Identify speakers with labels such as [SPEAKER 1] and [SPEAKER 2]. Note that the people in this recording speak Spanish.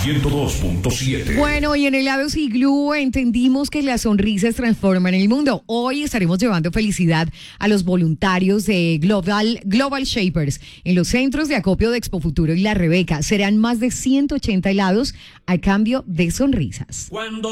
[SPEAKER 1] 102.7.
[SPEAKER 2] Bueno, y en Helados Iglú entendimos que las sonrisas transforman el mundo. Hoy estaremos llevando felicidad a los voluntarios de Global Shapers en los centros de acopio de Expo Futuro y La Rebeca. Serán más de 180 helados a cambio de sonrisas.